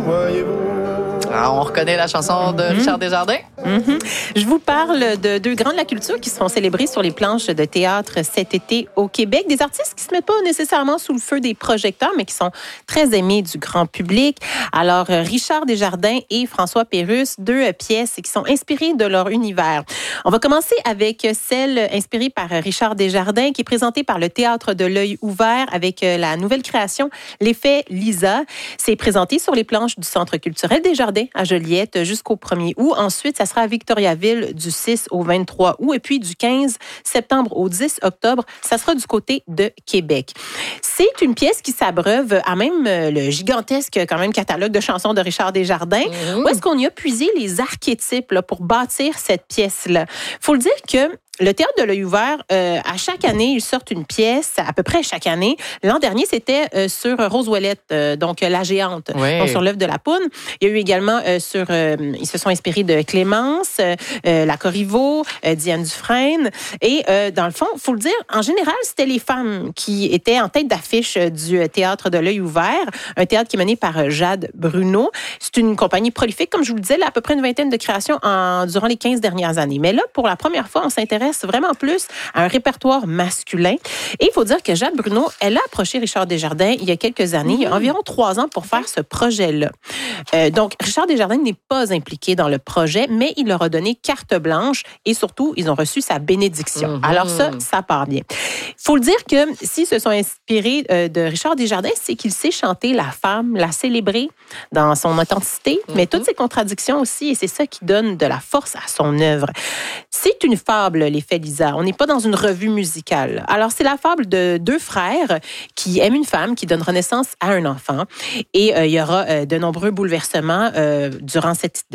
croyez-vous? Ah, on reconnaît la chanson de Richard Desjardins. Je vous parle de deux grands de la culture qui seront célébrés sur les planches de théâtre cet été au Québec. Des artistes qui se mettent pas nécessairement sous le feu des projecteurs, mais qui sont très aimés du grand public. Alors, Richard Desjardins et François Pérusse, deux pièces qui sont inspirées de leur univers. On va commencer avec celle inspirée par Richard Desjardins, qui est présentée par le Théâtre de l'Œil ouvert avec la nouvelle création L'Effet Lisa. C'est présenté sur les planches du Centre culturel Desjardins à Joliette jusqu'au 1er août. Ensuite, ça sera à Victoriaville du 6 au 23 août. Et puis, du 15 septembre au 10 octobre, ça sera du côté de Québec. C'est une pièce qui s'abreuve à même le gigantesque quand même catalogue de chansons de Richard Desjardins. Où est-ce qu'on y a puisé les archétypes là, pour bâtir cette pièce-là? Il faut le dire que le Théâtre de l'Œil ouvert, à chaque année, ils sortent une pièce, à peu près chaque année. L'an dernier, c'était sur Rose Ouellette, donc La Géante, donc sur l'œuvre de la Poune. Il y a eu également ils se sont inspirés de Clémence, La Corriveau, Diane Dufresne. Et dans le fond, il faut le dire, en général, c'était les femmes qui étaient en tête d'affiche du Théâtre de l'Œil ouvert, un théâtre qui est mené par Jade Bruno. C'est une compagnie prolifique, comme je vous le disais, là, à peu près une vingtaine de créations durant les 15 dernières années. Mais là, pour la première fois, on s'intéresse vraiment plus à un répertoire masculin. Et il faut dire que Jade Bruno, elle a approché Richard Desjardins il y a quelques années, il y a environ 3 ans, pour faire ce projet-là. Donc, Richard Desjardins n'est pas impliqué dans le projet, mais il leur a donné carte blanche et surtout, ils ont reçu sa bénédiction. Alors ça part bien. Il faut le dire que s'ils se sont inspirés de Richard Desjardins, c'est qu'il sait chanter la femme, la célébrer dans son authenticité, mais toutes ses contradictions aussi, et c'est ça qui donne de la force à son œuvre. C'est une fable, L'Effet Lisa. On n'est pas dans une revue musicale. Alors, c'est la fable de deux frères qui aiment une femme, qui donne renaissance à un enfant. Et il y aura de nombreux bouleversements durant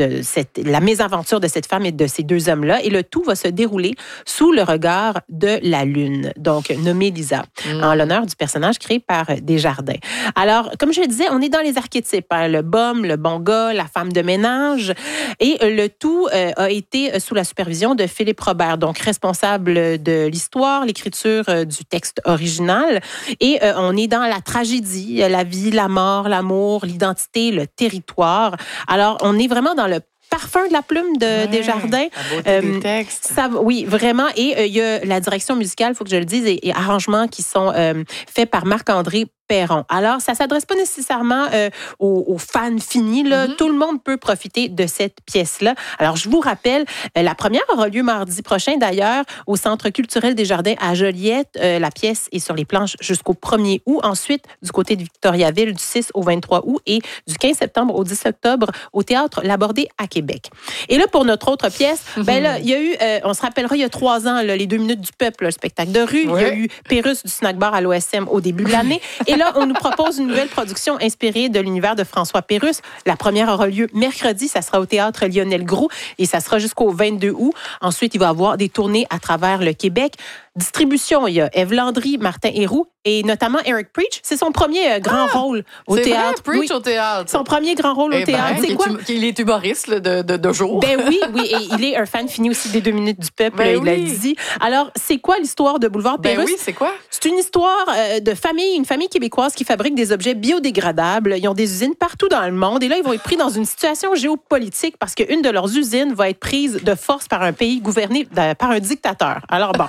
la mésaventure de cette femme et de ces deux hommes-là. Et le tout va se dérouler sous le regard de la lune, donc nommée Lisa, en l'honneur du personnage créé par Desjardins. Alors, comme je le disais, on est dans les archétypes, hein, le bum, le bon gars, la femme de ménage. Et le tout a été sous la supervision de Philippe Robert, donc responsable de l'histoire, l'écriture du texte original. Et on est dans la tragédie, la vie, la mort, l'amour, l'identité, le territoire. Alors, on est vraiment dans le parfum de la plume de Desjardins. La beauté des textes. Oui, vraiment. Et il y a la direction musicale, il faut que je le dise, et arrangements qui sont faits par Marc-André Perron. Alors, ça ne s'adresse pas nécessairement aux fans finis. Là. Tout le monde peut profiter de cette pièce-là. Alors, je vous rappelle, la première aura lieu mardi prochain, d'ailleurs, au Centre culturel Desjardins à Joliette. La pièce est sur les planches jusqu'au 1er août. Ensuite, du côté de Victoriaville, du 6 au 23 août et du 15 septembre au 10 octobre au Théâtre Labordé à Québec. Et là, pour notre autre pièce, ben là, il y a eu, on se rappellera, il y a 3 ans, là, les 2 minutes du peuple, le spectacle de rue. Il y a eu Pérusse du snack bar à l'OSM au début de l'année. Et là, on nous propose une nouvelle production inspirée de l'univers de François Pérusse. La première aura lieu mercredi. Ça sera au Théâtre Lionel Groulx et ça sera jusqu'au 22 août. Ensuite, il va y avoir des tournées à travers le Québec. Distribution, il y a Ève Landry, Martin Héroux et notamment Eric Preach. C'est son premier grand rôle au théâtre. C'est vrai, Preach au théâtre. Son premier grand rôle au théâtre. C'est quoi? Il est humoriste là, de jour. Ben oui, et il est un fan fini aussi des 2 minutes du peuple, il l'a dit. Alors, c'est quoi l'histoire de Boulevard Pérusse? Ben oui, c'est quoi? C'est une histoire de famille, une famille québécoise qui fabrique des objets biodégradables. Ils ont des usines partout dans le monde et là, ils vont être pris dans une situation géopolitique parce qu'une de leurs usines va être prise de force par un pays gouverné par un dictateur. Alors bon...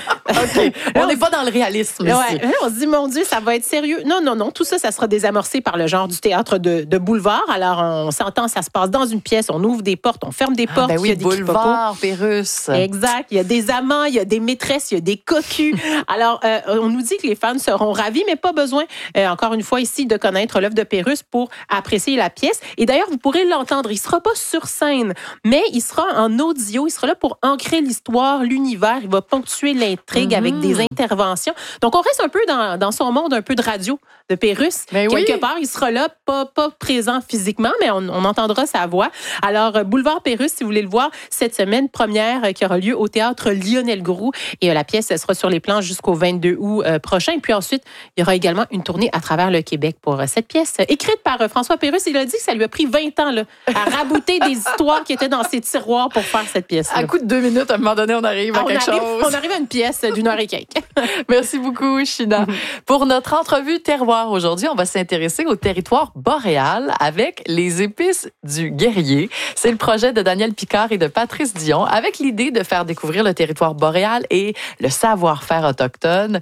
Okay. On n'est pas dans le réalisme ici. Ouais, on se dit, mon Dieu, ça va être sérieux. Non. Tout ça sera désamorcé par le genre du théâtre de boulevard. Alors, on s'entend, ça se passe dans une pièce, on ouvre des portes, on ferme des portes. Ben oui, il y a des boulevard, Pérusse. Exact. Il y a des amants, il y a des maîtresses, il y a des cocus. Alors, on nous dit que les fans seront ravis, mais pas besoin, encore une fois ici, de connaître l'œuvre de Pérusse pour apprécier la pièce. Et d'ailleurs, vous pourrez l'entendre. Il ne sera pas sur scène, mais il sera en audio. Il sera là pour ancrer l'histoire, l'univers. Il va ponctuer l'intrigue avec des interventions. Donc, on reste un peu dans son monde, un peu de radio de Pérusse. Ben Quelque part, il sera là, pas présent physiquement, mais on entendra sa voix. Alors, Boulevard Pérusse, si vous voulez le voir, cette semaine, première qui aura lieu au Théâtre Lionel Groulx. Et la pièce sera sur les planches jusqu'au 22 août prochain. Et puis ensuite, il y aura également une tournée à travers le Québec pour cette pièce. Écrite par François Pérusse, il a dit que ça lui a pris 20 ans là, à rabouter des histoires qui étaient dans ses tiroirs pour faire cette pièce. À coup de 2 minutes, à un moment donné, on arrive à quelque chose. On arrive à une pièce. pièce d'une heure et quelques. Merci beaucoup, Sheena. Pour notre entrevue terroir aujourd'hui, on va s'intéresser au territoire boréal avec les épices du Guerrier. C'est le projet de Daniel Picard et de Patrice Dion avec l'idée de faire découvrir le territoire boréal et le savoir-faire autochtone.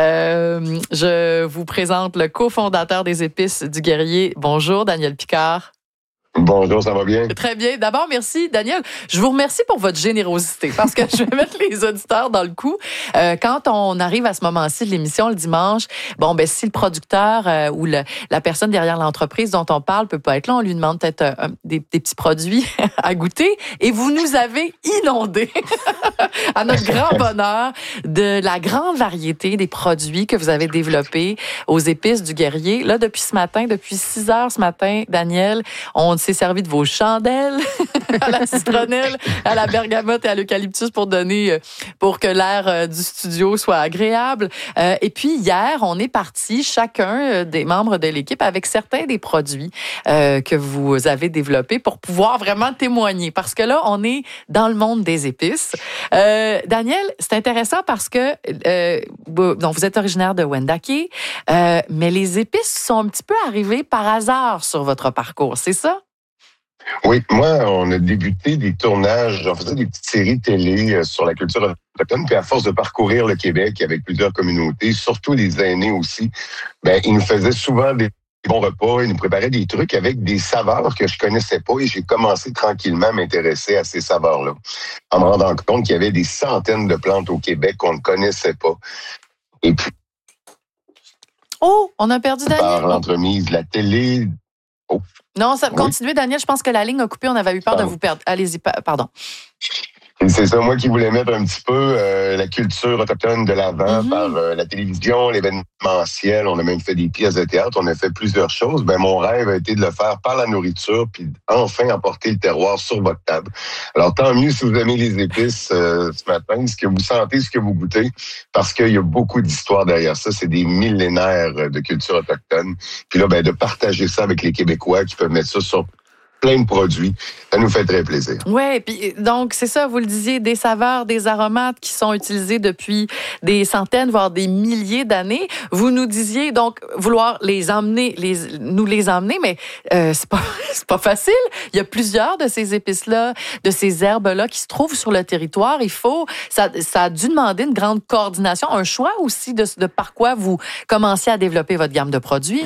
Je vous présente le cofondateur des épices du Guerrier. Bonjour, Daniel Picard. Bonjour, ça va bien? Très bien. D'abord, merci, Daniel. Je vous remercie pour votre générosité parce que je vais mettre les auditeurs dans le coup. Quand on arrive à ce moment-ci de l'émission le dimanche, si le producteur ou la personne derrière l'entreprise dont on parle peut pas être là, on lui demande peut-être des petits produits à goûter et vous nous avez inondés à notre grand bonheur de la grande variété des produits que vous avez développés aux épices du Guerrier. Là, depuis ce matin, depuis 6 heures ce matin, Daniel, on s'est servi de vos chandelles à la citronnelle, à la bergamote et à l'eucalyptus pour que l'air du studio soit agréable. Et puis hier, on est parti chacun des membres de l'équipe avec certains des produits que vous avez développés pour pouvoir vraiment témoigner. Parce que là, on est dans le monde des épices. Daniel, c'est intéressant parce que donc vous êtes originaire de Wendake, mais les épices sont un petit peu arrivées par hasard sur votre parcours, c'est ça? Oui, moi, on a débuté des tournages, on faisait des petites séries télé sur la culture autochtone, puis à force de parcourir le Québec avec plusieurs communautés, surtout les aînés aussi, ils nous faisaient souvent des bons repas, ils nous préparaient des trucs avec des saveurs que je connaissais pas et j'ai commencé tranquillement à m'intéresser à ces saveurs-là, en me rendant compte qu'il y avait des centaines de plantes au Québec qu'on ne connaissait pas. Et puis, on a perdu Daniel. Par l'entremise de la télé. Non, continuez, Daniel. Je pense que la ligne a coupé. On avait eu peur de vous perdre. Allez-y, pardon. C'est ça, moi qui voulais mettre un petit peu la culture autochtone de l'avant par la télévision, l'événementiel. On a même fait des pièces de théâtre, on a fait plusieurs choses. Mon rêve a été de le faire par la nourriture, puis enfin apporter le terroir sur votre table. Alors tant mieux si vous aimez les épices ce matin, ce que vous sentez, ce que vous goûtez, parce qu'il y a beaucoup d'histoires derrière ça. C'est des millénaires de culture autochtone. Puis là, de partager ça avec les Québécois qui peuvent mettre ça sur plein de produits. Ça nous fait très plaisir. Oui, puis donc c'est ça, vous le disiez, des saveurs, des aromates qui sont utilisés depuis des centaines, voire des milliers d'années. Vous nous disiez donc vouloir nous les emmener, mais c'est pas facile. Il y a plusieurs de ces épices-là, de ces herbes-là qui se trouvent sur le territoire. Ça a dû demander une grande coordination, un choix aussi de par quoi vous commencez à développer votre gamme de produits.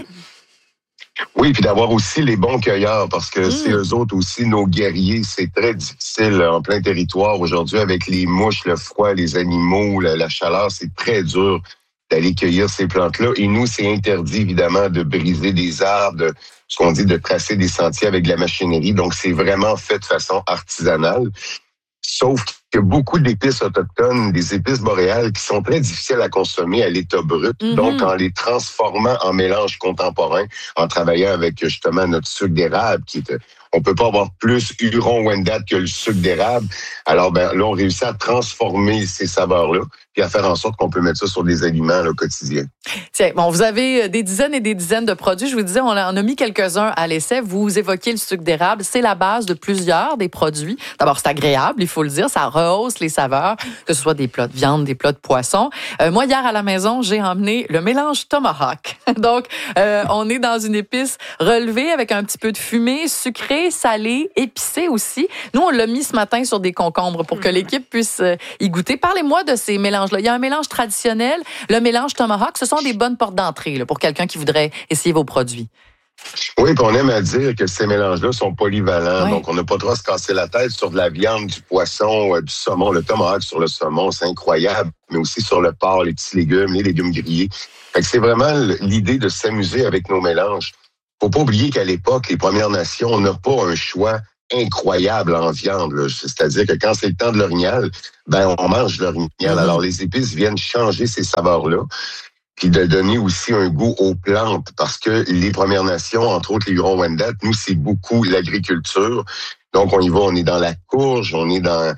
Oui, puis d'avoir aussi les bons cueilleurs, parce que c'est eux autres aussi, nos guerriers. C'est très difficile en plein territoire aujourd'hui avec les mouches, le froid, les animaux, la chaleur. C'est très dur d'aller cueillir ces plantes-là. Et nous, c'est interdit, évidemment, de briser des arbres, ce qu'on dit de tracer des sentiers avec de la machinerie. Donc, c'est vraiment fait de façon artisanale. Sauf qu'il y a beaucoup d'épices autochtones, des épices boréales qui sont très difficiles à consommer à l'état brut. Donc, en les transformant en mélange contemporain, en travaillant avec justement notre sucre d'érable, on peut pas avoir plus Huron-Wendat que le sucre d'érable. Alors, là, on réussit à transformer ces saveurs-là puis à faire en sorte qu'on peut mettre ça sur des aliments quotidiens. Tiens, vous avez des dizaines et des dizaines de produits. Je vous disais, on en a mis quelques-uns à l'essai. Vous évoquiez le sucre d'érable. C'est la base de plusieurs des produits. D'abord, c'est agréable, il faut le dire. Ça rehausse les saveurs, que ce soit des plats de viande, des plats de poisson. Moi, hier, à la maison, j'ai emmené le mélange Tomahawk. Donc, on est dans une épice relevée avec un petit peu de fumée, sucrée, salée, épicée aussi. Nous, on l'a mis ce matin sur des concombres pour que l'équipe puisse y goûter. Parlez-moi de ces mélanges-là. Il y a un mélange traditionnel, le mélange Tomahawk. Ce sont des bonnes portes d'entrée pour quelqu'un qui voudrait essayer vos produits. Oui, puis on aime à dire que ces mélanges-là sont polyvalents. Oui. Donc, on n'a pas trop à se casser la tête sur de la viande, du poisson, du saumon. Le tomahawk sur le saumon, c'est incroyable. Mais aussi sur le porc, les petits légumes, les légumes grillés. Fait que c'est vraiment l'idée de s'amuser avec nos mélanges. Faut pas oublier qu'à l'époque, les Premières Nations, on n'a pas un choix incroyable en viande. Là. C'est-à-dire que quand c'est le temps de l'orignal, on mange l'orignal. Alors, les épices viennent changer ces saveurs-là. Puis de donner aussi un goût aux plantes, parce que les Premières Nations, entre autres les Huron-Wendat, nous, c'est beaucoup l'agriculture. Donc, on y va, on est dans la courge, on est dans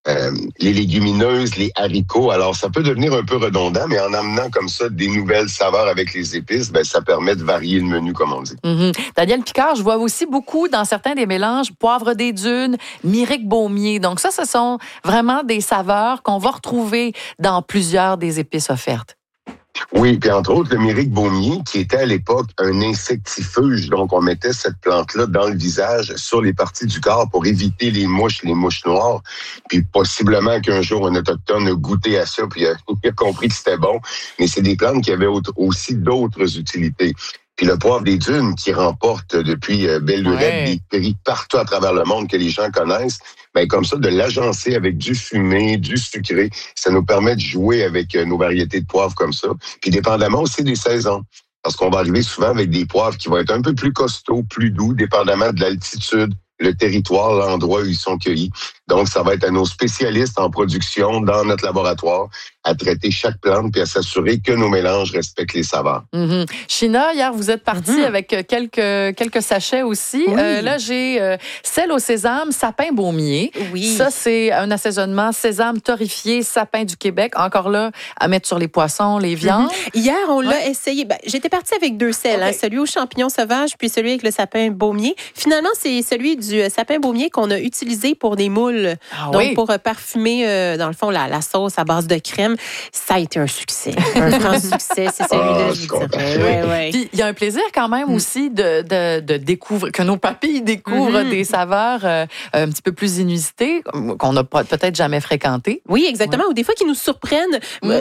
les légumineuses, les haricots. Alors, ça peut devenir un peu redondant, mais en amenant comme ça des nouvelles saveurs avec les épices, ben ça permet de varier le menu, comme on dit. Mm-hmm. Daniel Picard, je vois aussi beaucoup dans certains des mélanges poivre des dunes, myrique baumier. Donc ça, ce sont vraiment des saveurs qu'on va retrouver dans plusieurs des épices offertes. Oui, puis entre autres, le myrique baumier, qui était à l'époque un insectifuge. Donc, on mettait cette plante-là dans le visage, sur les parties du corps pour éviter les mouches noires. Puis possiblement qu'un jour, un Autochtone a goûté à ça, puis il a compris que c'était bon. Mais c'est des plantes qui avaient aussi d'autres utilités. Puis le poivre des dunes qui remporte depuis belle lurette des prix partout à travers le monde que les gens connaissent, ben comme ça, de l'agencer avec du fumé, du sucré, ça nous permet de jouer avec nos variétés de poivre comme ça. Puis dépendamment aussi des saisons. Parce qu'on va arriver souvent avec des poivres qui vont être un peu plus costauds, plus doux, dépendamment de l'altitude, le territoire, l'endroit où ils sont cueillis. Donc, ça va être à nos spécialistes en production dans notre laboratoire à traiter chaque plante puis à s'assurer que nos mélanges respectent les saveurs. Mm-hmm. China, hier, vous êtes partie avec quelques sachets aussi. Oui. Là, j'ai sel au sésame, sapin baumier. Oui. Ça, c'est un assaisonnement sésame torréfié, sapin du Québec. Encore là, à mettre sur les poissons, les viandes. Hier, on l'a essayé. Ben, j'étais partie avec 2 sels, celui aux champignons sauvages puis celui avec le sapin baumier. Finalement, c'est celui du sapin baumier qu'on a utilisé pour des moules. Donc, pour parfumer, dans le fond, la sauce à base de crème. Ça a été un succès. Un franc succès, c'est celui-là, je vous dirais. Puis, il y a un plaisir quand même aussi de découvrir, que nos papilles découvrent des saveurs un petit peu plus inusitées, qu'on n'a peut-être jamais fréquentées. Oui, exactement. Ou des fois, qui nous surprennent.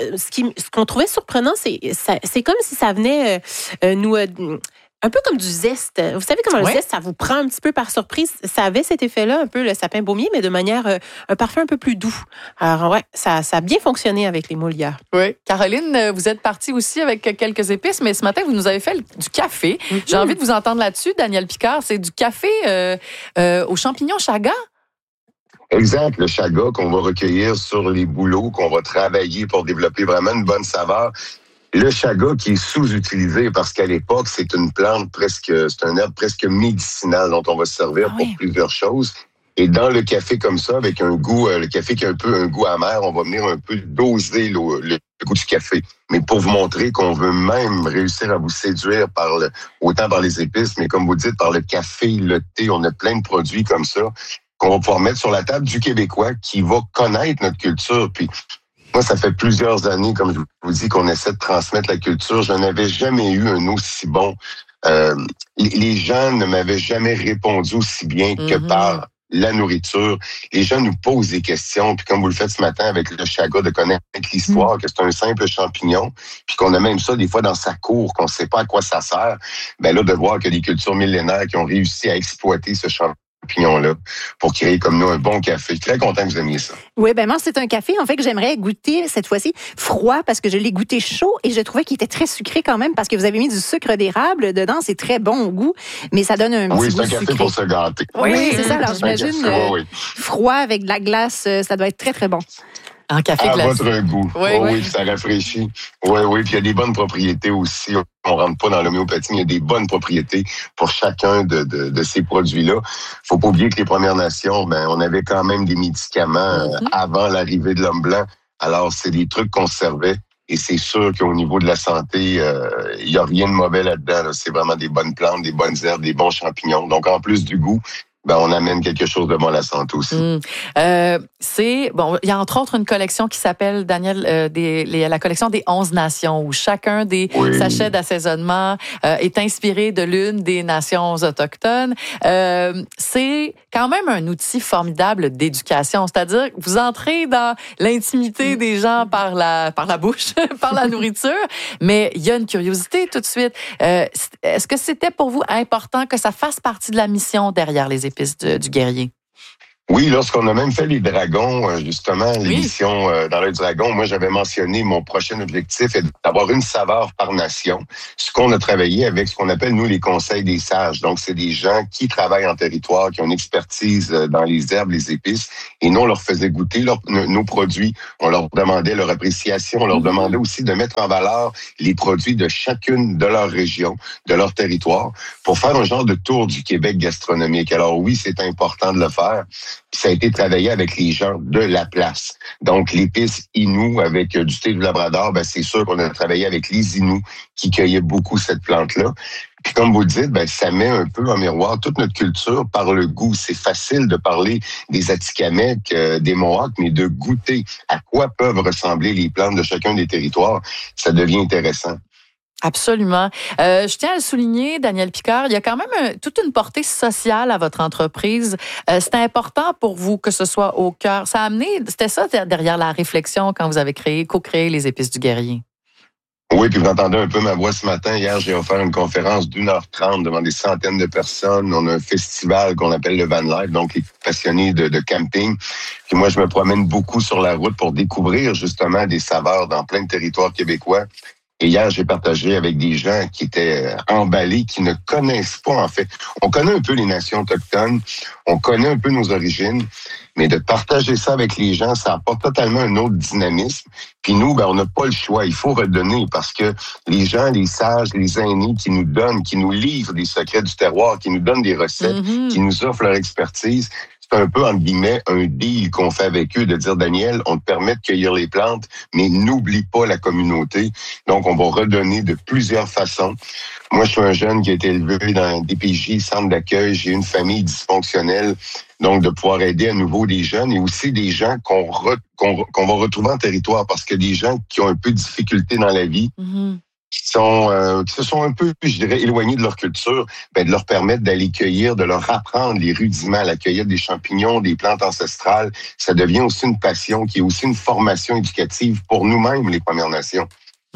Ce qu'on trouvait surprenant, c'est comme si ça venait nous... un peu comme du zeste. Vous savez comment le zeste, ça vous prend un petit peu par surprise. Ça avait cet effet-là, un peu le sapin baumier, mais de manière, un parfum un peu plus doux. Alors, ça a bien fonctionné avec les moules hier. Oui. Caroline, vous êtes partie aussi avec quelques épices, mais ce matin, vous nous avez fait du café. Mm-hmm. J'ai envie de vous entendre là-dessus, Daniel Picard. C'est du café aux champignons chaga? Exact, le chaga qu'on va recueillir sur les bouleaux, qu'on va travailler pour développer vraiment une bonne saveur. Le chaga qui est sous-utilisé parce qu'à l'époque, c'est une plante c'est un herbe presque médicinal dont on va se servir pour plusieurs choses. Et dans le café comme ça, avec un goût, le café qui a un peu un goût amer, on va venir un peu doser le goût du café. Mais pour vous montrer qu'on veut même réussir à vous séduire autant par les épices, mais comme vous dites, par le café, le thé, on a plein de produits comme ça qu'on va pouvoir mettre sur la table du Québécois qui va connaître notre culture. Puis moi, ça fait plusieurs années, comme je vous dis, qu'on essaie de transmettre la culture. Je n'avais jamais eu un aussi bon... les gens ne m'avaient jamais répondu aussi bien que par la nourriture. Les gens nous posent des questions, puis comme vous le faites ce matin avec le chaga, de connaître l'histoire, que c'est un simple champignon, puis qu'on a même ça des fois dans sa cour, qu'on ne sait pas à quoi ça sert. Ben là, de voir que des cultures millénaires qui ont réussi à exploiter ce champignon-là pour créer comme nous un bon café. Je suis très content que vous aimiez ça. Oui, ben moi, c'est un café, en fait, que j'aimerais goûter cette fois-ci froid parce que je l'ai goûté chaud et je trouvais qu'il était très sucré quand même parce que vous avez mis du sucre d'érable dedans. C'est très bon au goût, mais ça donne un petit goût sucré. Oui, c'est un café pour se gâter. Oui, c'est ça. Alors, j'imagine froid avec de la glace, ça doit être très, très bon. En café glacé. À votre goût. Oui, ça rafraîchit. Oui. Puis il y a des bonnes propriétés aussi. On rentre pas dans l'homéopathie, mais il y a des bonnes propriétés pour chacun de ces produits-là. Faut pas oublier que les Premières Nations, on avait quand même des médicaments avant l'arrivée de l'homme blanc. Alors, c'est des trucs qu'on servait. Et c'est sûr qu'au niveau de la santé, il y a rien de mauvais là-dedans. Là. C'est vraiment des bonnes plantes, des bonnes herbes, des bons champignons. Donc, en plus du goût, on amène quelque chose de bon à la santé aussi. Il y a entre autres une collection qui s'appelle, Daniel, la collection des 11 nations, où chacun des sachets d'assaisonnement est inspiré de l'une des nations autochtones. C'est quand même un outil formidable d'éducation, c'est-à-dire que vous entrez dans l'intimité des gens par la bouche, par la nourriture, mais il y a une curiosité tout de suite. Est-ce que c'était pour vous important que ça fasse partie de la mission derrière les épices du guerrier? Oui, lorsqu'on a même fait les dragons, justement, l'émission dans l'œil du dragon, moi, j'avais mentionné mon prochain objectif est d'avoir une saveur par nation. Ce qu'on a travaillé avec ce qu'on appelle, nous, les conseils des sages. Donc, c'est des gens qui travaillent en territoire, qui ont une expertise dans les herbes, les épices, et nous, on leur faisait goûter nos produits. On leur demandait leur appréciation. On leur demandait aussi de mettre en valeur les produits de chacune de leur région, de leur territoire, pour faire un genre de tour du Québec gastronomique. Alors oui, c'est important de le faire. Puis ça a été travaillé avec les gens de la place. Donc, l'épice Innu avec du thé du Labrador, c'est sûr qu'on a travaillé avec les Inuits qui cueillaient beaucoup cette plante-là. Puis comme vous le dites, ça met un peu en miroir toute notre culture par le goût. C'est facile de parler des Atikamekw, des Mohawks, mais de goûter à quoi peuvent ressembler les plantes de chacun des territoires, ça devient intéressant. Absolument. Je tiens à le souligner, Daniel Picard, il y a quand même toute une portée sociale à votre entreprise. C'est important pour vous que ce soit au cœur. Ça a amené, c'était ça derrière la réflexion quand vous avez co-créé les Épices du Guerrier. Oui, puis vous entendez un peu ma voix ce matin. Hier, j'ai offert une conférence d'1h30 devant des centaines de personnes. On a un festival qu'on appelle le Van Life, donc les passionnés de camping. Puis moi, je me promène beaucoup sur la route pour découvrir justement des saveurs dans plein de territoires québécois. Et hier, j'ai partagé avec des gens qui étaient emballés, qui ne connaissent pas, en fait. On connaît un peu les nations autochtones, on connaît un peu nos origines, mais de partager ça avec les gens, ça apporte totalement un autre dynamisme. Puis nous, on n'a pas le choix, il faut redonner parce que les gens, les sages, les aînés qui nous donnent, qui nous livrent des secrets du terroir, qui nous donnent des recettes, qui nous offrent leur expertise, c'est un peu, entre guillemets, un deal qu'on fait avec eux de dire, Daniel, on te permet de cueillir les plantes, mais n'oublie pas la communauté. Donc, on va redonner de plusieurs façons. Moi, je suis un jeune qui a été élevé dans des DPJ, centre d'accueil. J'ai une famille dysfonctionnelle. Donc, de pouvoir aider à nouveau des jeunes et aussi des gens qu'on va retrouver en territoire parce que des gens qui ont un peu de difficulté dans la vie, qui se sont un peu, je dirais, éloignés de leur culture, de leur permettre d'aller cueillir, de leur apprendre les rudiments, la cueillette des champignons, des plantes ancestrales. Ça devient aussi une passion qui est aussi une formation éducative pour nous-mêmes, les Premières Nations.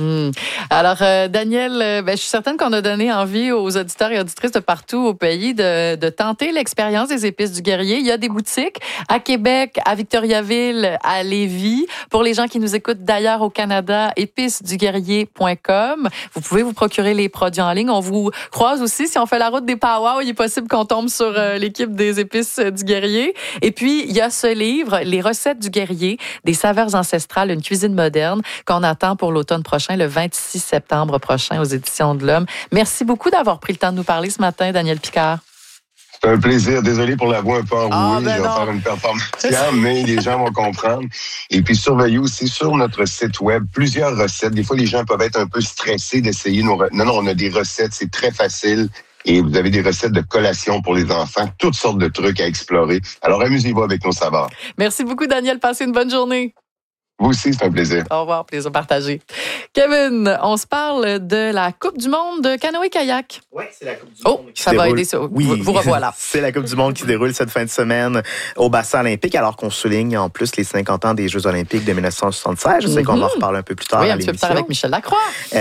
Alors, Daniel, je suis certaine qu'on a donné envie aux auditeurs et auditrices de partout au pays de tenter l'expérience des Épices du Guerrier. Il y a des boutiques à Québec, à Victoriaville, à Lévis. Pour les gens qui nous écoutent d'ailleurs au Canada, épicesduguerrier.com. Vous pouvez vous procurer les produits en ligne. On vous croise aussi. Si on fait la route des Powwows, il est possible qu'on tombe sur l'équipe des Épices du Guerrier. Et puis, il y a ce livre, Les recettes du guerrier, des saveurs ancestrales, une cuisine moderne, qu'on attend pour l'automne prochain, le 26 septembre prochain aux Éditions de l'Homme. Merci beaucoup d'avoir pris le temps de nous parler ce matin, Daniel Picard. C'est un plaisir. Désolé pour la voix un peu enrouée. Je vais faire une performance, mais les gens vont comprendre. Et puis, surveillez aussi sur notre site web plusieurs recettes. Des fois, les gens peuvent être un peu stressés d'essayer nos recettes. Non, on a des recettes. C'est très facile. Et vous avez des recettes de collation pour les enfants. Toutes sortes de trucs à explorer. Alors, amusez-vous avec nos saveurs. Merci beaucoup, Daniel. Passez une bonne journée. Vous aussi, c'est un plaisir. Au revoir, plaisir partagé. Kevin, on se parle de la Coupe du monde de canoë-kayak. Oui, c'est la Coupe du monde qui ça se va déroule. aider ça. Oui, vous revoilà. C'est la Coupe du monde qui se déroule cette fin de semaine au bassin olympique, alors qu'on souligne en plus les 50 ans des Jeux olympiques de 1976. Je sais qu'on va en reparler un peu plus tard. Oui, à un petit peu plus tard avec Michel Lacroix.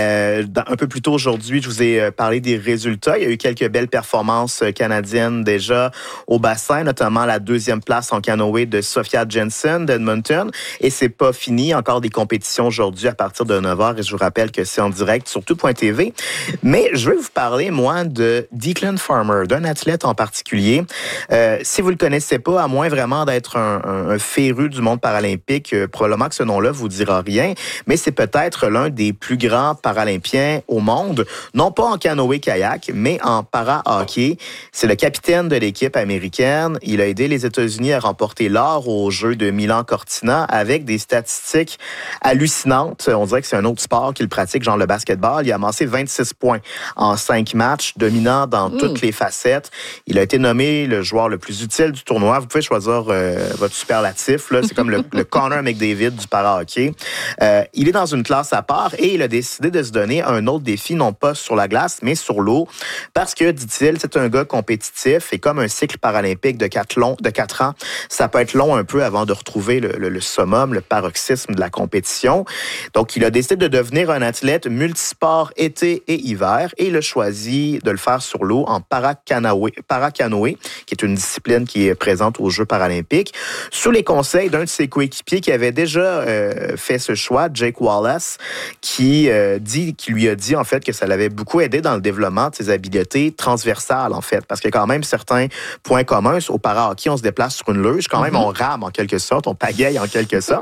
Un peu plus tôt aujourd'hui, je vous ai parlé des résultats. Il y a eu quelques belles performances canadiennes déjà au bassin, notamment la 2e place en canoë de Sophia Jensen d'Edmonton. Et c'est pas fini, encore des compétitions aujourd'hui à partir de 9h. Et je vous rappelle que c'est en direct sur tout.tv. Mais je vais vous parler, moi, de Declan Farmer, d'un athlète en particulier. Si vous le connaissez pas, à moins vraiment d'être un féru du monde paralympique, probablement que ce nom-là vous dira rien. Mais c'est peut-être l'un des plus grands paralympiens au monde. Non pas en canoë-kayak, mais en para-hockey. C'est le capitaine de l'équipe américaine. Il a aidé les États-Unis à remporter l'or aux Jeux de Milan-Cortina avec des statistiques hallucinante. On dirait que c'est un autre sport qu'il pratique, genre le basketball. Il a amassé 26 points en 5 matchs, dominant dans toutes les facettes. Il a été nommé le joueur le plus utile du tournoi. Vous pouvez choisir votre superlatif. Là. C'est comme le Connor McDavid du para-hockey. Il est dans une classe à part et il a décidé de se donner un autre défi, non pas sur la glace, mais sur l'eau. Parce que, dit-il, c'est un gars compétitif et comme un cycle paralympique de 4 ans, ça peut être long un peu avant de retrouver le summum, le paroxysme de la compétition. Donc, il a décidé de devenir un athlète multisport été et hiver et il a choisi de le faire sur l'eau en para-canoë, qui est une discipline qui est présente aux Jeux paralympiques, sous les conseils d'un de ses coéquipiers qui avait déjà fait ce choix, Jake Wallace, qui lui a dit en fait que ça l'avait beaucoup aidé dans le développement de ses habiletés transversales en fait, parce qu'il y a quand même certains points communs. Au para-hockey, on se déplace sur une luge, quand même on rame en quelque sorte, on pagaille en quelque sorte.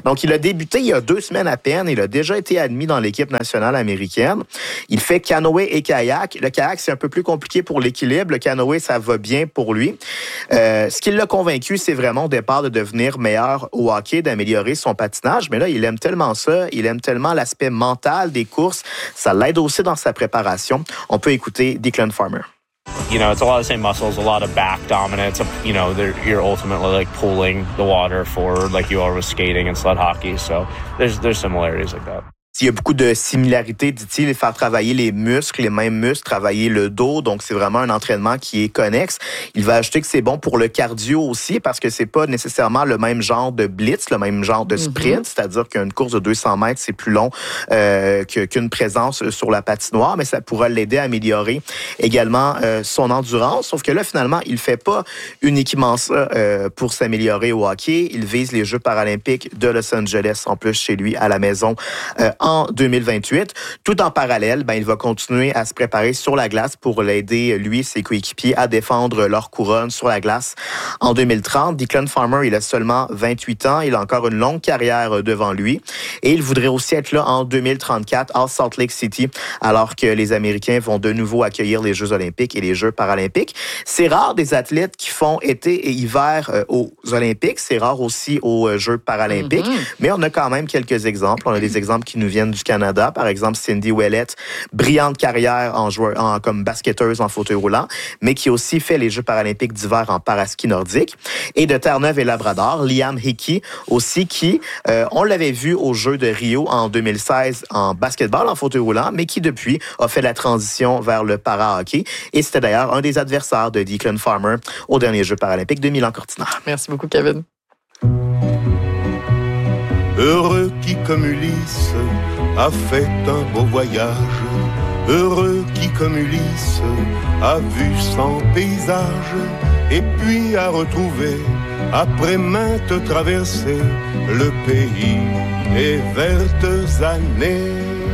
Donc, il a débuté il y a 2 semaines à peine. Il a déjà été admis dans l'équipe nationale américaine. Il fait canoë et kayak. Le kayak, c'est un peu plus compliqué pour l'équilibre. Le canoë, ça va bien pour lui. Ce qui l'a convaincu, c'est vraiment au départ de devenir meilleur au hockey, d'améliorer son patinage. Mais là, il aime tellement ça. Il aime tellement l'aspect mental des courses. Ça l'aide aussi dans sa préparation. On peut écouter Declan Farmer. You know, it's a lot of the same muscles, a lot of back dominance. You know, you're ultimately like pulling the water forward like you are with skating and sled hockey. So there's similarities like that. Il y a beaucoup de similarités, dit-il, faire travailler les muscles, les mêmes muscles, travailler le dos. Donc, c'est vraiment un entraînement qui est connexe. Il va ajouter que c'est bon pour le cardio aussi parce que c'est pas nécessairement le même genre de blitz, le même genre de sprint. C'est-à-dire qu'une course de 200 mètres, c'est plus long qu'une présence sur la patinoire, mais ça pourra l'aider à améliorer également son endurance. Sauf que là, finalement, il fait pas uniquement ça pour s'améliorer au hockey. Il vise les Jeux paralympiques de Los Angeles, en plus, chez lui, à la maison, en 2028. Tout en parallèle, il va continuer à se préparer sur la glace pour l'aider, lui et ses coéquipiers, à défendre leur couronne sur la glace en 2030. Declan Farmer, il a seulement 28 ans. Il a encore une longue carrière devant lui. Et il voudrait aussi être là en 2034 à Salt Lake City, alors que les Américains vont de nouveau accueillir les Jeux olympiques et les Jeux paralympiques. C'est rare des athlètes qui font été et hiver aux Olympiques. C'est rare aussi aux Jeux paralympiques. Mais on a quand même quelques exemples. On a des exemples qui nous viennent du Canada. Par exemple, Cindy Ouellette, brillante carrière comme basketteuse en fauteuil roulant, mais qui a aussi fait les Jeux paralympiques d'hiver en paraski nordique. Et de Terre-Neuve et Labrador, Liam Hickey aussi, qui, on l'avait vu aux Jeux de Rio en 2016 en basketball en fauteuil roulant, mais qui depuis a fait la transition vers le para-hockey. Et c'était d'ailleurs un des adversaires de Declan Farmer aux derniers Jeux paralympiques de Milan-Cortina. Merci beaucoup, Kevin. Heureux qui, comme Ulysse, a fait un beau voyage. Heureux qui, comme Ulysse, a vu 100 paysages. Et puis a retrouvé, après maintes traversées, le pays et vertes années.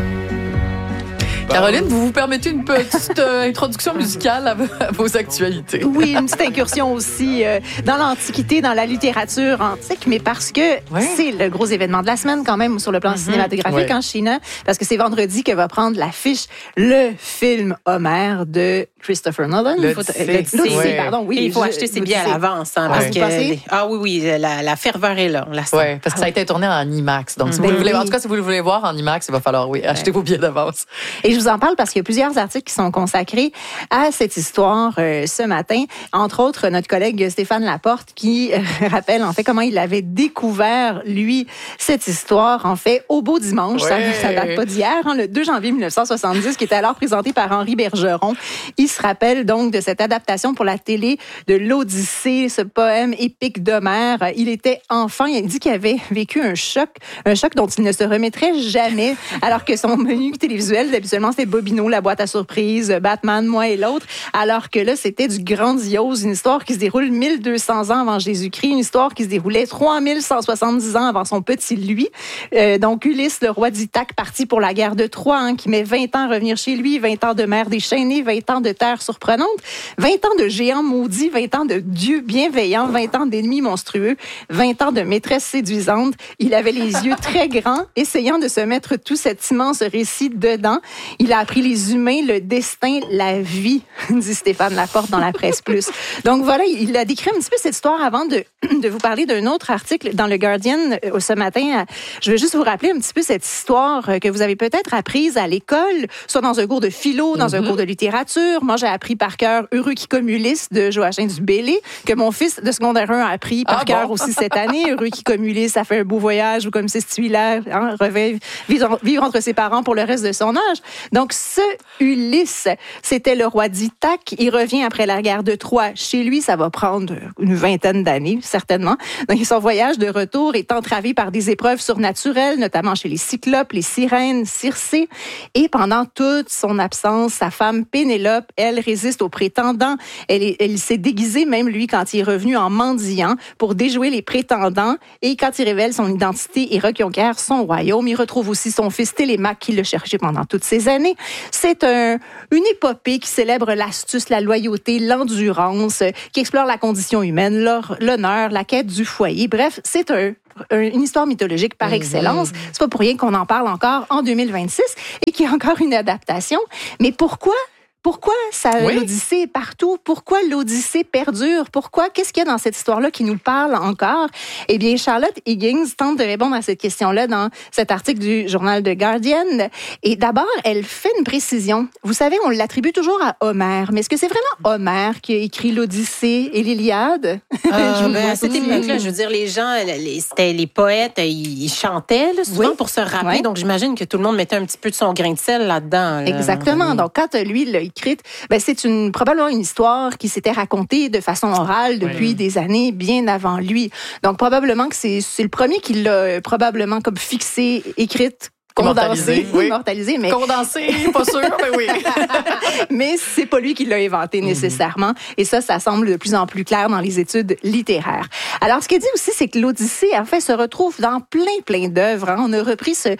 Caroline, vous permettez une petite introduction musicale à vos actualités. Oui, une petite incursion aussi dans l'Antiquité, dans la littérature antique, mais parce que c'est le gros événement de la semaine quand même sur le plan cinématographique en Chine, parce que c'est vendredi que va prendre l'affiche le film Homère de Christopher Nolan. L'Odyssée, pardon. Oui, il faut acheter ses billets à l'avance. Parce que, oui, la ferveur est là. Oui, parce que ça a été tourné en IMAX. Donc, si vous le voulez, en tout cas, si vous le voulez voir en IMAX, il va falloir acheter vos billets d'avance. Et je vous en parle parce qu'il y a plusieurs articles qui sont consacrés à cette histoire ce matin. Entre autres, notre collègue Stéphane Laporte qui rappelle en fait comment il avait découvert, lui, cette histoire en fait au beau dimanche. Ça date pas d'hier, le 2 janvier 1970, qui était alors présenté par Henri Bergeron. Il se rappelle donc de cette adaptation pour la télé de l'Odyssée, ce poème épique d'Homère. Il était enfant, il a dit qu'il avait vécu un choc dont il ne se remettrait jamais, alors que son menu télévisuel, habituellement, c'était Bobino, la boîte à surprise, Batman, moi et l'autre, alors que là, c'était du grandiose, une histoire qui se déroule 1200 ans avant Jésus-Christ, une histoire qui se déroulait 3170 ans avant son petit lui. Donc, Ulysse, le roi d'Ithaque, parti pour la guerre de Troie, qui met 20 ans à revenir chez lui, 20 ans de mer déchaînée, 20 ans de terre surprenante, 20 ans de géants maudits, 20 ans de dieux bienveillants, 20 ans d'ennemis monstrueux, 20 ans de maîtresse séduisante. Il avait les yeux très grands, essayant de se mettre tout cet immense récit dedans. Il a appris les humains, le destin, la vie, dit Stéphane Laporte dans la Presse Plus. Donc voilà, il a décrit un petit peu cette histoire avant de vous parler d'un autre article dans le Guardian ce matin. Je veux juste vous rappeler un petit peu cette histoire que vous avez peut-être apprise à l'école, soit dans un cours de philo, dans un cours de littérature. Moi, j'ai appris par cœur Heureux qui comme Ulysse de Joachim du Bellay, que mon fils de secondaire 1 a appris par cœur aussi cette année. Heureux qui comme Ulysse, ça fait un beau voyage, ou comme c'est celui-là, vivre entre ses parents pour le reste de son âge. Donc, ce Ulysse, c'était le roi d'Ithaque. Il revient après la guerre de Troie. Chez lui, ça va prendre une vingtaine d'années, certainement. Donc, son voyage de retour est entravé par des épreuves surnaturelles, notamment chez les Cyclopes, les Sirènes, Circé. Et pendant toute son absence, sa femme Pénélope, elle résiste aux prétendants. Elle s'est déguisée, même lui, quand il est revenu en mendiant, pour déjouer les prétendants. Et quand il révèle son identité et reconquiert son royaume, il retrouve aussi son fils Télémaque, qui l'a cherché pendant toutes ces années. année. C'est une épopée qui célèbre l'astuce, la loyauté, l'endurance, qui explore la condition humaine, l'honneur, la quête du foyer. Bref, c'est une histoire mythologique par excellence. C'est pas pour rien qu'on en parle encore en 2026 et qu'il y a encore une adaptation. Mais pourquoi l'Odyssée est partout? Pourquoi l'Odyssée perdure? Qu'est-ce qu'il y a dans cette histoire-là qui nous parle encore? Eh bien, Charlotte Higgins tente de répondre à cette question-là dans cet article du journal The Guardian. Et d'abord, elle fait une précision. Vous savez, on l'attribue toujours à Homère, mais est-ce que c'est vraiment Homère qui a écrit l'Odyssée et l'Iliade? À cette époque-là, je veux dire, les gens, c'était les poètes, ils chantaient là, souvent pour se rappeler. Donc, j'imagine que tout le monde mettait un petit peu de son grain de sel là-dedans. Là. Exactement. Donc, quand lui l'a écrite, c'est probablement une histoire qui s'était racontée de façon orale depuis des années bien avant lui. Donc, probablement que c'est le premier qui l'a probablement comme fixé, écrite, immortalisé, mais condensé, pas sûr, mais oui. Mais c'est pas lui qui l'a inventé nécessairement, et ça semble de plus en plus clair dans les études littéraires. Alors, ce qu'elle dit aussi, c'est que l'Odyssée, en fait, se retrouve dans plein d'œuvres. Hein. On a repris cette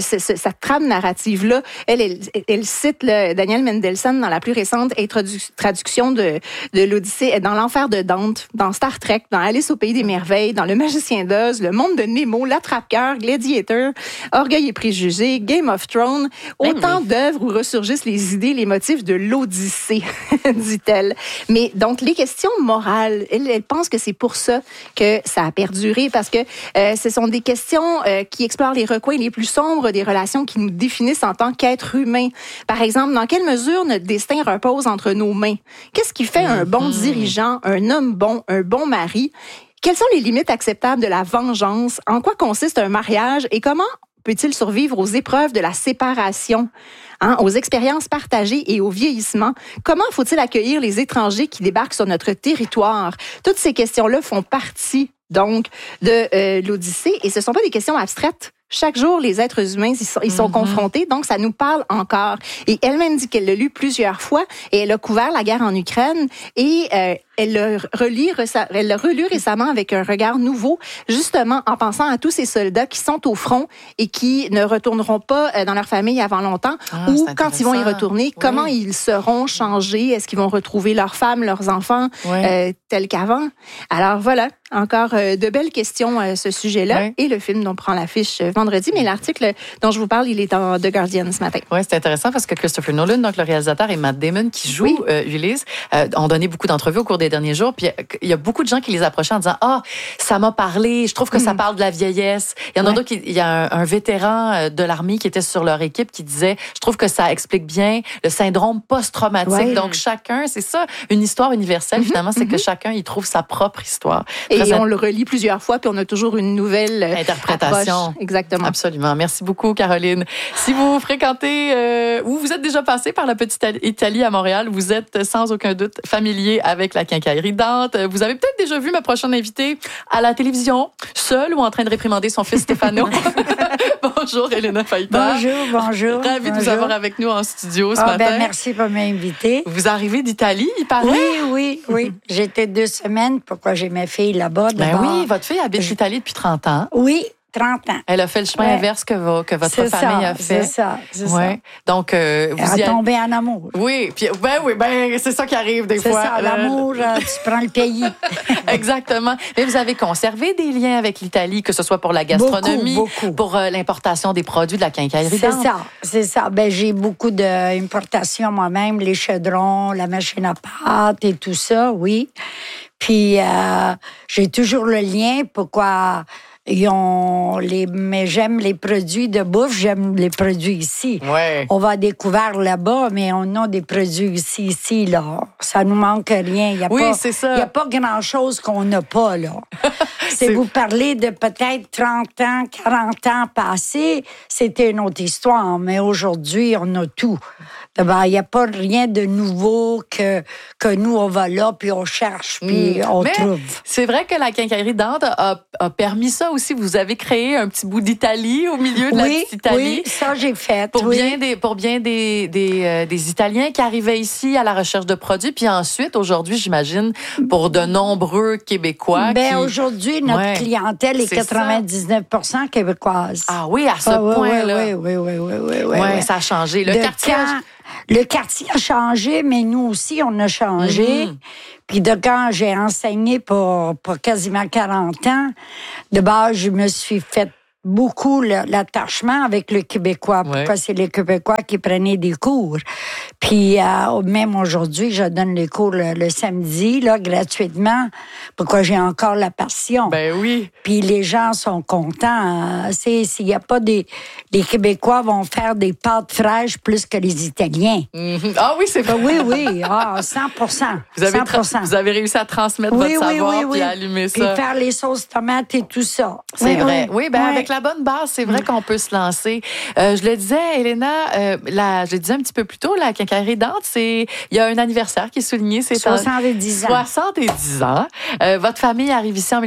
trame narrative-là. Elle cite Daniel Mendelsohn dans la plus récente traduction de l'Odyssée, dans l'Enfer de Dante, dans Star Trek, dans Alice au Pays des Merveilles, dans Le Magicien d'Oz, Le Monde de Nemo, L'Attrape-Cœur, Gladiator, Orgueil et Préjugés, Game of Thrones, autant d'œuvres où ressurgissent les idées, les motifs de l'Odyssée, dit-elle. Mais donc, les questions morales, elle pense que c'est pour ça que ça a perduré, parce que ce sont des questions qui explorent les recoins les plus sombres des relations qui nous définissent en tant qu'êtres humains. Par exemple, dans quelle mesure notre destin repose entre nos mains? Qu'est-ce qui fait un bon dirigeant, un homme bon, un bon mari? Quelles sont les limites acceptables de la vengeance? En quoi consiste un mariage? Et comment peut-il survivre aux épreuves de la séparation, aux expériences partagées et au vieillissement? Comment faut-il accueillir les étrangers qui débarquent sur notre territoire? Toutes ces questions-là font partie, donc, de l'Odyssée, et ce ne sont pas des questions abstraites. Chaque jour, les êtres humains ils sont confrontés, donc ça nous parle encore. Et elle-même dit qu'elle l'a lu plusieurs fois, et elle a couvert la guerre en Ukraine, et elle l'a relu récemment avec un regard nouveau, justement en pensant à tous ces soldats qui sont au front et qui ne retourneront pas dans leur famille avant longtemps, ou quand ils vont y retourner, comment ils seront changés? Est-ce qu'ils vont retrouver leurs femmes, leurs enfants, tels qu'avant? Alors voilà, encore de belles questions à ce sujet-là, et le film dont prend l'affiche vendredi, mais l'article dont je vous parle, il est dans The Guardian ce matin. Oui, c'est intéressant parce que Christopher Nolan, donc le réalisateur, et Matt Damon, qui joue Ulysse, ont donné beaucoup d'entrevues au cours des derniers jours, puis il y a beaucoup de gens qui les approchaient en disant « Ah, ça m'a parlé, je trouve que ça parle de la vieillesse. » Il y en a d'autres, il y a un vétéran de l'armée qui était sur leur équipe qui disait « Je trouve que ça explique bien le syndrome post-traumatique. » Donc chacun, c'est ça, une histoire universelle finalement, c'est que chacun y trouve sa propre histoire. Et on le relit plusieurs fois, puis on a toujours une nouvelle interprétation. Approche. Exactement. Absolument. Merci beaucoup, Caroline. Si vous fréquentez ou vous êtes déjà passé par la petite Italie à Montréal, vous êtes sans aucun doute familier avec la quincaillerie Dante. Vous avez peut-être déjà vu ma prochaine invitée à la télévision, seule ou en train de réprimander son fils Stéphano. Bonjour, Elena Faïta. Bonjour. Ravie de vous avoir avec nous en studio ce matin. Merci pour m'inviter. Vous arrivez d'Italie, il paraît? Oui. J'étais 2 semaines. Pourquoi j'ai mes filles là-bas? Oui, votre fille habite l'Italie depuis 30 ans. Oui. 30 ans. Elle a fait le chemin inverse que votre famille a fait. C'est ça. Donc, vous elle a tombé en amour. Oui, puis c'est ça qui arrive des fois. C'est ça, l'amour, tu prends le pays. Exactement. Mais vous avez conservé des liens avec l'Italie, que ce soit pour la gastronomie, beaucoup. Pour l'importation des produits de la quincaillerie. C'est ça. J'ai beaucoup d'importations moi-même, les chaudrons, la machine à pâte et tout ça, oui. Puis, j'ai toujours le lien. Pourquoi... mais j'aime les produits de bouffe, j'aime les produits ici. Ouais. On va découvrir là-bas, mais on a des produits ici, là. Ça nous manque rien. C'est ça. Il n'y a pas grand-chose qu'on n'a pas, là. Si vous parlez de peut-être 30 ans, 40 ans passés, c'était une autre histoire, mais aujourd'hui, on a tout. Ben, il n'y a pas rien de nouveau que nous, on va là, puis on cherche, puis on trouve. C'est vrai que la quincaillerie Dante a permis ça aussi. Vous avez créé un petit bout d'Italie au milieu de la petite Italie. Oui, ça j'ai fait. Pour bien des Italiens qui arrivaient ici à la recherche de produits. Puis ensuite, aujourd'hui, j'imagine, pour de nombreux Québécois. Aujourd'hui, notre clientèle est 99% québécoise. Ah oui, à ce point-là. Oui, ça a changé. Le quartier a changé, mais nous aussi, on a changé. Puis de quand j'ai enseigné pour quasiment 40 ans, de base, je me suis fait beaucoup l'attachement avec le Québécois. Pourquoi c'est les Québécois qui prenaient des cours. Puis même aujourd'hui, je donne les cours le samedi, là, gratuitement. Pourquoi j'ai encore la passion. Ben oui. Puis les gens sont contents. S'il n'y a pas les Québécois vont faire des pâtes fraîches plus que les Italiens. Ah oui, c'est vrai. Oui. 100%. Vous avez réussi à transmettre votre savoir puis à allumer ça. Puis faire les sauces tomates et tout ça. C'est vrai. Oui, avec la bonne base, c'est vrai qu'on peut se lancer. Je le disais, Elena, je le disais un petit peu plus tôt, la quincaillerie Dante, il y a un anniversaire qui est souligné. C'est 70 ans. 70 ans. Votre famille arrive ici en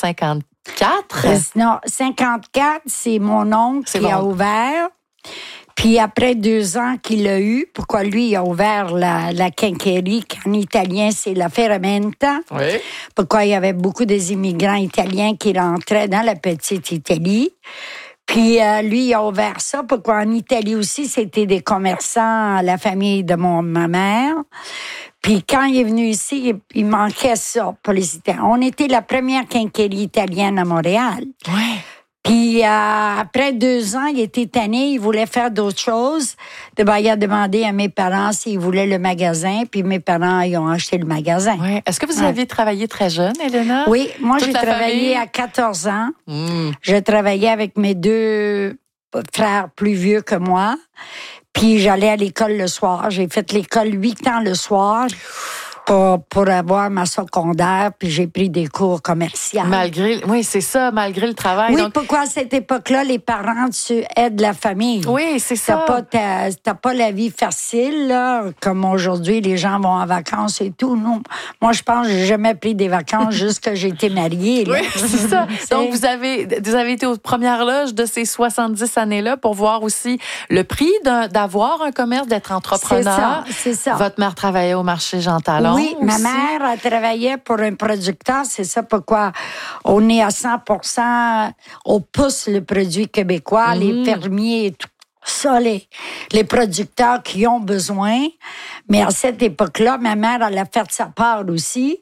1954. Non, 54, c'est mon oncle qui a ouvert. Puis après 2 ans qu'il a eu, pourquoi lui il a ouvert la quincaillerie, qu'en italien c'est la ferramenta. Oui. Pourquoi il y avait beaucoup des immigrants italiens qui rentraient dans la petite Italie. Puis lui, il a ouvert ça. Pourquoi en Italie aussi, c'était des commerçants, la famille de ma mère. Puis quand il est venu ici, il manquait ça pour les Italiens. On était la première quincaillerie italienne à Montréal. Ouais. Puis après 2 ans, il était tanné, il voulait faire d'autres choses. Il a demandé à mes parents s'ils voulaient le magasin, puis mes parents, ils ont acheté le magasin. Ouais. Est-ce que vous aviez travaillé très jeune, Elena? Oui, moi j'ai travaillé à 14 ans. Je travaillais avec mes 2 frères plus vieux que moi. Puis j'allais à l'école le soir. J'ai fait l'école 8 ans le soir. Pour avoir ma secondaire, puis j'ai pris des cours commerciaux. Malgré le travail. Oui, donc... pourquoi à cette époque-là, les parents, tu aides la famille. Oui, c'est ça. T'as pas la vie facile, là, comme aujourd'hui, les gens vont en vacances et tout. Non. Moi, je pense que j'ai jamais pris des vacances juste que j'ai été mariée. Là. Oui, c'est ça. Donc, vous avez été aux premières loges de ces 70 années-là pour voir aussi le prix d'avoir un commerce, d'être entrepreneur. C'est ça. Votre mère travaillait au marché Jean Talon. Oui, ma mère a travaillé pour un producteur. C'est ça pourquoi on est à 100%, on pousse le produit québécois, les fermiers et tout ça, les producteurs qui ont besoin. Mais à cette époque-là, ma mère, elle a fait sa part aussi.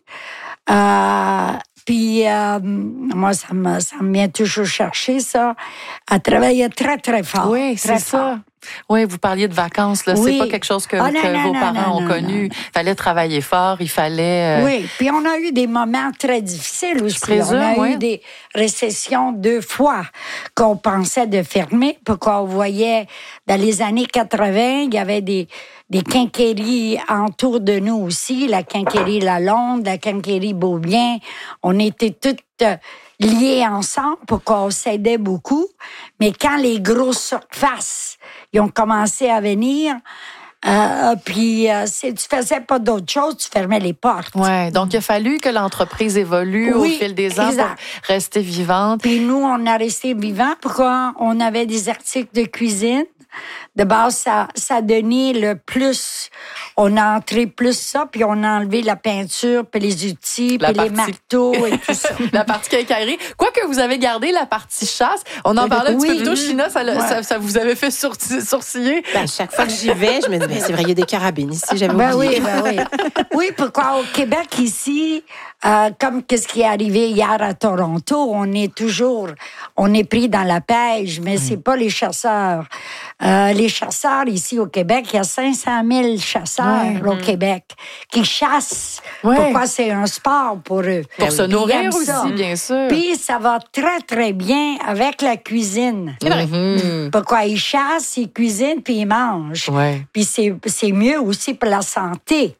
Puis, moi, ça me vient toujours chercher, ça. Elle travaillait très, très fort. Oui, c'est ça. Oui, vous parliez de vacances, là. Oui. C'est pas quelque chose que vos parents ont connu. Il fallait travailler fort, il fallait... Oui, puis on a eu des moments très difficiles aussi. Présume, on a eu des récessions 2 fois qu'on pensait de fermer. Pourquoi on voyait, dans les années 80, il y avait des quincailleries autour de nous aussi. La quincaillerie Lalonde, la quincaillerie Beaubien. On était toutes... liés ensemble pour qu'on s'aidait beaucoup. Mais quand les grosses surfaces, ils ont commencé à venir, puis si tu faisais pas d'autre chose, tu fermais les portes. Ouais, donc il a fallu que l'entreprise évolue au fil des ans pour rester vivante. Puis nous, on a resté vivants. Pourquoi? On avait des articles de cuisine. De base, ça donnait le plus. On a entré plus ça, puis on a enlevé la peinture, puis les outils, puis les marteaux et tout ça. La partie quincaillerie. Quoique vous avez gardé la partie chasse. On en parlait un petit peu plus tôt, China, ça vous avait fait sourciller. Ben, chaque fois que j'y vais, je me dis, c'est vrai, il y a des carabines ici, j'avais oublié. Oui. Oui, pourquoi au Québec, ici, comme qu'est-ce qui est arrivé hier à Toronto, on est pris dans la pêche, mais c'est pas les chasseurs. Les chasseurs ici au Québec, il y a 500 000 chasseurs au Québec qui chassent. Pourquoi c'est un sport pour eux? Pour se nourrir aussi, bien sûr. Puis ça va très, très bien avec la cuisine. C'est vrai. Pourquoi ils chassent, ils cuisinent, puis ils mangent. Ouais. Puis c'est mieux aussi pour la santé.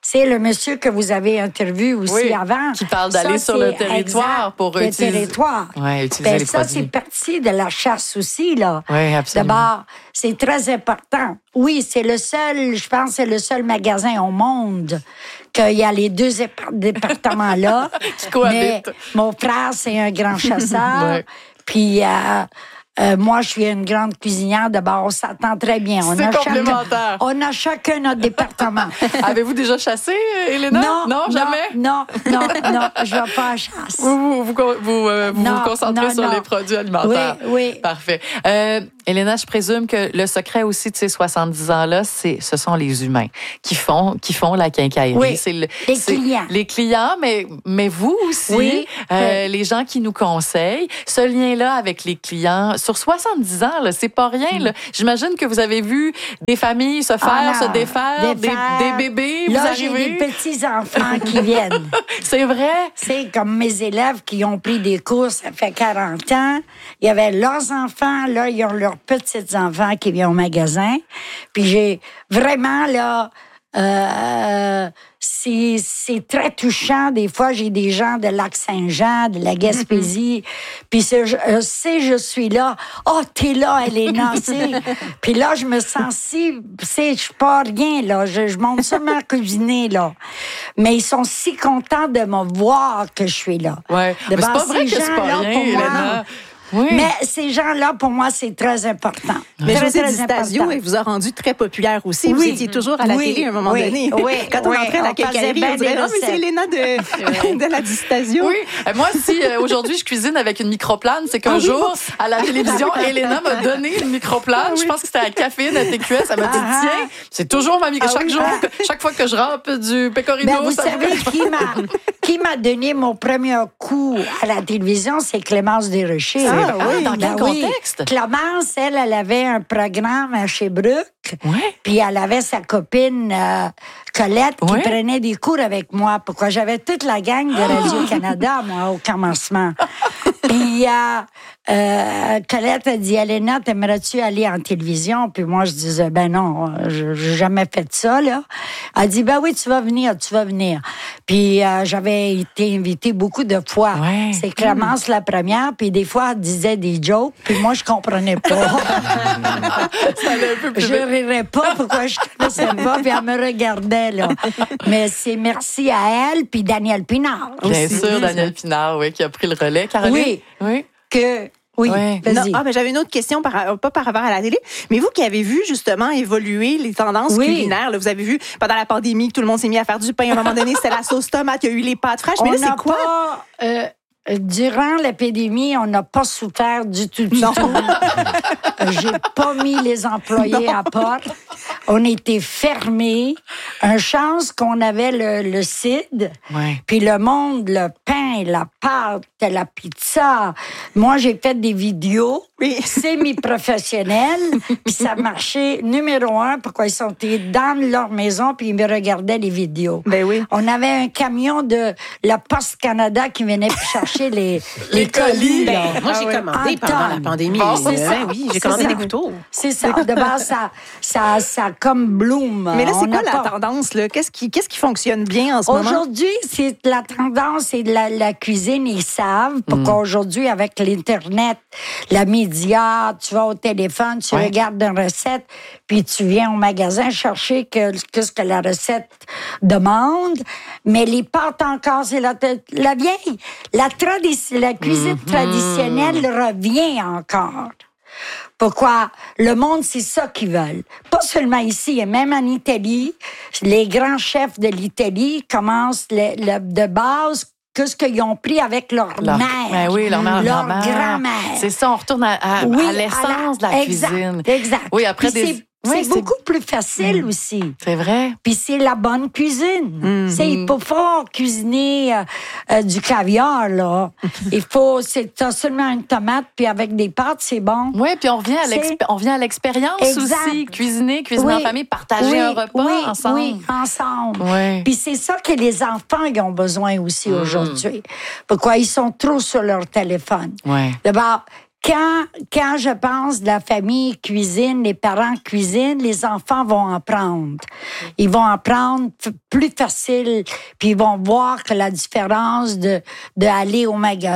C'est le monsieur que vous avez interviewé aussi avant. Qui parle d'aller sur le territoire pour utiliser. Le territoire. Oui, utiliser les ça, produits. c'est parti de la chasse aussi, là. Oui, absolument. D'abord, c'est très important. Oui, c'est le seul, je pense, c'est le seul magasin au monde qu'il y a les deux départements-là. Qui cohabitent. Mais mon frère, c'est un grand chasseur. Ouais. Puis, moi, je suis une grande cuisinière. D'abord, on s'entend très bien. C'est complémentaire. On a chacun notre département. Avez-vous déjà chassé, Elena? Non, jamais? Non, je ne vais pas à la chasse. Vous vous concentrez sur les produits alimentaires. Oui. Parfait. Elena, je présume que le secret aussi de ces 70 ans-là, ce sont les humains qui font la quincaillerie. Oui, c'est les clients. Les clients, mais vous aussi, oui. Les gens qui nous conseillent. Ce lien-là avec les clients, sur 70 ans, là, c'est pas rien. Là. J'imagine que vous avez vu des familles se faire, se défaire, des bébés, là, vous arrivez. J'ai des petits-enfants qui viennent. C'est vrai? C'est comme mes élèves qui ont pris des cours, ça fait 40 ans. Il y avait leurs enfants, là, ils ont leurs petits-enfants qui viennent au magasin. Puis j'ai vraiment, là, c'est très touchant. Des fois, j'ai des gens de Lac-Saint-Jean, de la Gaspésie. Puis je suis là. Oh, t'es là, Elena. Puis là, je me sens je suis pas rien, là. Je monte seulement cuisiner, là. Mais ils sont si contents de me voir que je suis là. Ouais. Mais c'est pas vrai que c'est pas rien, Elena. Oui. Mais ces gens-là, pour moi, c'est très important. Mais José Di Stasio, il vous a rendu très populaire aussi. Vous étiez toujours à la télé à un moment donné. Oui, quand on entrait à la quincaillerie, on dirait « Non, mais c'est Elena de la Di Stasio. » Oui. Moi, si aujourd'hui, je cuisine avec une microplane, c'est qu'un jour, à la télévision, Elena m'a donné une microplane. Je pense que c'était à Caféine, à TQS. Elle m'a dit « Tiens, c'est toujours ma microplane. Chaque fois que je rampe du pecorino... » Vous savez qui m'a donné mon premier coup à la télévision? C'est Clémence Desrochers. Dans quel contexte? Clémence, elle avait un programme à Sherbrooke. Puis elle avait sa copine Colette qui prenait des cours avec moi. Pourquoi j'avais toute la gang de Radio-Canada, moi, au commencement. Puis Colette a dit, Elena, t'aimerais-tu aller en télévision? Puis moi, je disais, ben non, j'ai jamais fait ça, là. Elle dit, ben oui, tu vas venir. Puis j'avais été invitée beaucoup de fois. C'est Clémence la première, puis des fois, elle disait des jokes, puis moi, je comprenais pas. Je rirais pas pourquoi je connaissais pas, puis elle me regardait, là. Mais c'est merci à elle, puis Daniel Pinard. Bien sûr, Daniel Pinard, qui a pris le relais. Caroline? Oui. Vas-y. Mais j'avais une autre question, pas par rapport à la télé, mais vous qui avez vu justement évoluer les tendances culinaires, là, vous avez vu pendant la pandémie que tout le monde s'est mis à faire du pain. À un moment donné, c'était la sauce tomate, il y a eu les pâtes fraîches. Mais là, c'est quoi? Durant l'épidémie, on n'a pas souffert du tout. J'ai pas mis les employés à porte. On était fermés. Une chance qu'on avait le CID. Puis le monde, le pain, la pâte, la pizza. Moi, j'ai fait des vidéos semi-professionnelles. Puis ça marchait numéro 1. Pourquoi ils sont dans leur maison puis ils me regardaient les vidéos. Ben oui. On avait un camion de la Poste Canada qui venait chercher les colis. Moi, j'ai commandé pendant la pandémie. J'ai commandé des couteaux. C'est ça. De base, ça comme bloom. Mais là, c'est quoi la tendance, là? Qu'est-ce qui fonctionne bien en ce moment? Aujourd'hui, c'est la tendance, c'est la cuisine, ils savent. Pourquoi aujourd'hui, avec l'Internet, la média, tu vas au téléphone, tu regardes une recette, puis tu viens au magasin chercher ce que la recette demande. Mais les pâtes encore, c'est la vieille. La cuisine traditionnelle revient encore. Pourquoi? Le monde, c'est ça qu'ils veulent. Pas seulement ici, et même en Italie, les grands chefs de l'Italie commencent de base que ce qu'ils ont pris avec leur mère. Ben oui, leur mère, leur grand-mère. C'est ça, on retourne à l'essence de la cuisine. Exact. Oui, après c'est beaucoup plus facile aussi. C'est vrai. Puis c'est la bonne cuisine. Il faut cuisiner du caviar, là. T'as seulement une tomate, puis avec des pâtes, c'est bon. Oui, puis on vient à l'expérience aussi. Cuisiner en famille, partager un repas ensemble. Oui, ensemble. Puis c'est ça que les enfants ils ont besoin aussi aujourd'hui. Pourquoi ils sont trop sur leur téléphone. D'abord, Quand je pense de la famille cuisine, les parents cuisinent, les enfants vont apprendre. Ils vont apprendre plus facile, puis ils vont voir que la différence de aller au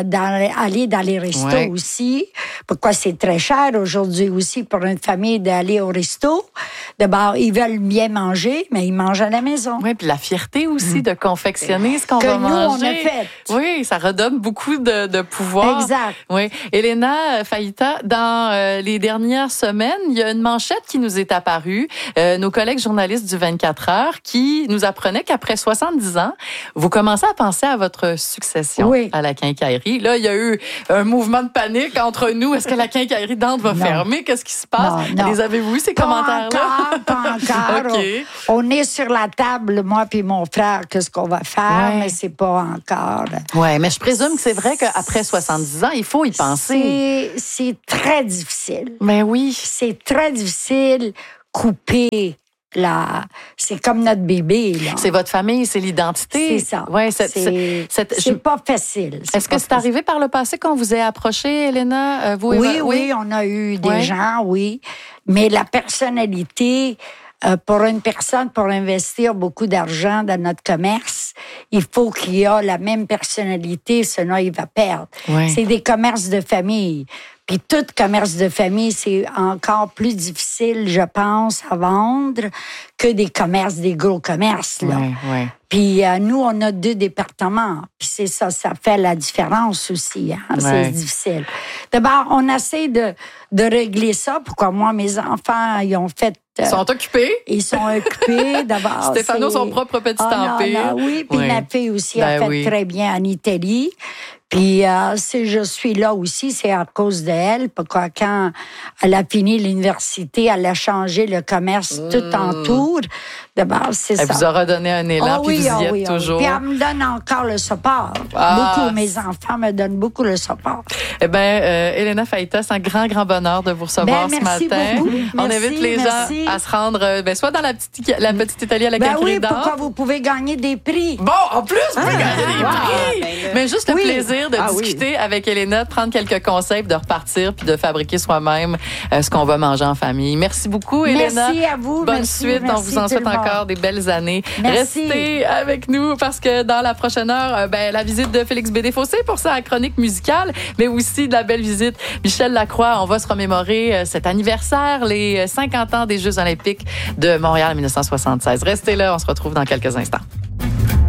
aller dans les restos aussi. Pourquoi c'est très cher aujourd'hui aussi pour une famille d'aller au resto. D'abord, ils veulent bien manger, mais ils mangent à la maison. Oui, puis la fierté aussi de confectionner ce qu'on va manger. Que nous, on a fait. Oui, ça redonne beaucoup de pouvoir. Exact. Oui. Elena Faïta, dans les dernières semaines, il y a une manchette qui nous est apparue. Nos collègues journalistes du 24 heures qui nous apprenaient qu'après 70 ans, vous commencez à penser à votre succession à la quincaillerie. Là, il y a eu un mouvement de panique entre nous. Est-ce que la quincaillerie d'Ante va fermer? Qu'est-ce qui se passe? Non. Les avez-vous eu, ces commentaires-là? Pas encore. Okay. On est sur la table, moi puis mon frère, qu'est-ce qu'on va faire, mais c'est pas encore. Oui, mais je présume que c'est vrai qu'après 70 ans, il faut y penser. C'est très difficile. Mais oui. C'est très difficile couper. Là, c'est comme notre bébé. Là. C'est votre famille, c'est l'identité. C'est ça. Ouais, c'est pas facile. Est-ce que c'est arrivé par le passé qu'on vous ait approché, Elena? Oui, on a eu des gens, oui. Mais la personnalité, pour une personne, pour investir beaucoup d'argent dans notre commerce, il faut qu'il y ait la même personnalité, sinon il va perdre. Oui. C'est des commerces de famille. Puis tout commerce de famille, c'est encore plus difficile, je pense, à vendre que des gros commerces. Là. Oui. Puis nous, on a 2 départements. Puis c'est ça fait la différence aussi. Hein? C'est difficile. D'abord, on essaie de régler ça. Pourquoi moi, mes enfants, ils ont fait... Ils sont occupés. Ils sont occupés d'abord. Stéphano, son propre petit empire. Oui, puis ma fille aussi a fait très bien en Italie. Puis si je suis là aussi, c'est à cause d'elle. Pourquoi quand elle a fini l'université, elle a changé le commerce tout autour. D'abord, c'est ça. Elle vous aura donné un élan, puis vous y êtes toujours. Puis elle me donne encore le support. Beaucoup. Mes enfants me donnent beaucoup le support. Eh bien, Elena Faïta, c'est un grand bonheur de vous recevoir ce matin. Beaucoup. On invite les gens à se rendre soit dans la petite Italie à la quincaillerie d'Ante. Pourquoi vous pouvez gagner des prix. Bon, en plus, vous pouvez gagner des prix. Mais juste le plaisir de discuter avec Elena, de prendre quelques conseils, de repartir puis de fabriquer soi-même ce qu'on va manger en famille. Merci beaucoup, Elena. Merci à vous. Bonne suite. On vous en souhaite encore des belles années. Merci. Restez avec nous parce que dans la prochaine heure, la visite de Félix Bédé-Fossé pour sa chronique musicale, mais aussi de la belle visite Michel Lacroix. On va se remémorer cet anniversaire, les 50 ans des Jeux olympiques de Montréal en 1976. Restez là, on se retrouve dans quelques instants.